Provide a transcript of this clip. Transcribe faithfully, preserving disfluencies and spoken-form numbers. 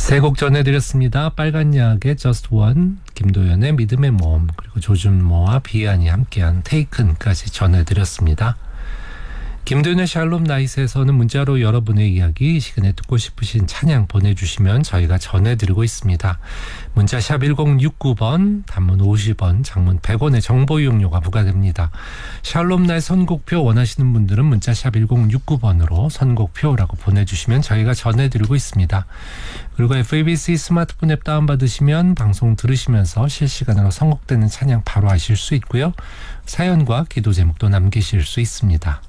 세 곡 전해드렸습니다. 빨간 약의 Just One, 김도연의 믿음의 모험, 그리고 조준모와 비안이 함께한 테이큰까지 전해드렸습니다. 김도연의 샬롬 나잇에서는 문자로 여러분의 이야기, 이 시간에 듣고 싶으신 찬양 보내주시면 저희가 전해드리고 있습니다. 문자 샵 일공육구 번, 단문 오십 원, 장문 백 원의 정보 이용료가 부과됩니다. 샬롬 나잇 선곡표 원하시는 분들은 문자 샵 일공육구 번으로 선곡표라고 보내주시면 저희가 전해드리고 있습니다. 그리고 에프에이비씨 스마트폰 앱 다운받으시면 방송 들으시면서 실시간으로 선곡되는 찬양 바로 하실 수 있고요. 사연과 기도 제목도 남기실 수 있습니다.